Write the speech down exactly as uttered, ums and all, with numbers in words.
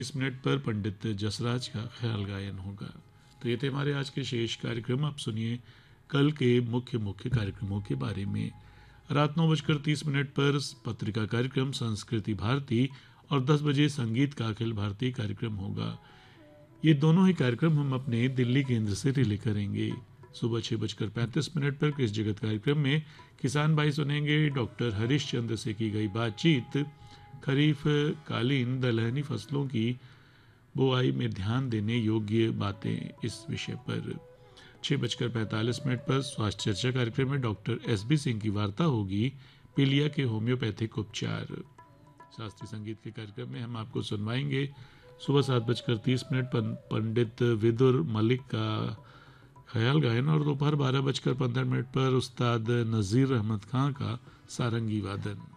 इस मिनट पर पंडित जसराज का ख्याल गायन होगा। तो ये थे हमारे आज के शेष कार्यक्रम। आप सुनिए कल के मुख्य मुख्य कार्यक्रमों के बारे में। रात नौ बजकर तीस मिनट पर पत्रिका कार्यक्रम संस्कृति भारती और दस बजे संगीत का अखिल भारतीय कार्यक्रम होगा। ये दोनों ही कार्यक्रम हम अपने दिल्ली केंद्र से रिले करेंगे। सुबह छः बजकर पैंतीस मिनट पर कृषि जगत कार्यक्रम में किसान भाई सुनेंगे डॉक्टर हरीश चंद्र से की गई बातचीत खरीफ कालीन दलहनी फसलों की बुआई में ध्यान देने योग्य बातें, इस विषय पर। छः बजकर पैंतालीस मिनट पर स्वास्थ्य चर्चा कार्यक्रम में डॉक्टर एस बी सिंह की वार्ता होगी पीलिया के होम्योपैथिक उपचार। शास्त्रीय संगीत के कार्यक्रम में हम आपको सुनवाएंगे सुबह सात बजकर तीस मिनट पर पंडित विदुर मलिक का ख्याल गायन और दोपहर बारह बजकर पंद्रह मिनट पर उस्ताद नज़ीर अहमद खां का सारंगी वादन।